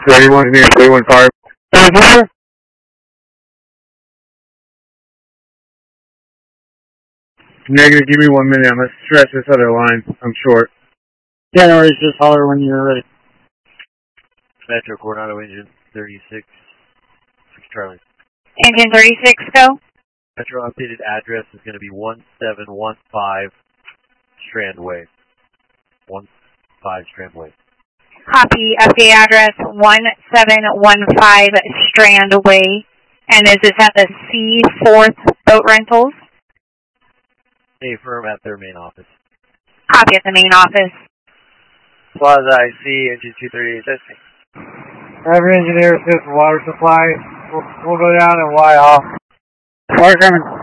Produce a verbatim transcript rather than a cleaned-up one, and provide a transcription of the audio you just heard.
thirty-one near thirty-one car. thirty-four? Negative, give me one minute. I'm going to stretch this other line. I'm short. Yeah, no worries. Just holler when you're ready. Metro Coronado engine thirty-six, six Charlie. Engine thirty-six, go. Metro updated address is going to be one seven one five Strand Way. one five Strand Way. Copy. Update address one seven one five Strand Way. And is this at the C fourth Boat Rentals? Hey, firm at their main office. Copy at the main office. Plaza I C, engine two thirty-eight testing. Driver engineer assist water supply. We'll, we'll go down and Y off. Water coming.